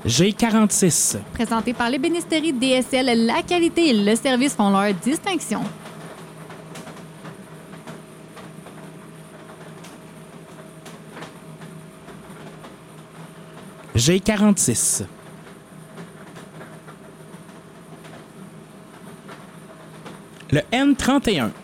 G46. Présenté par l'ébénisterie DSL, la qualité et le service font leur distinction. G46. Le N31.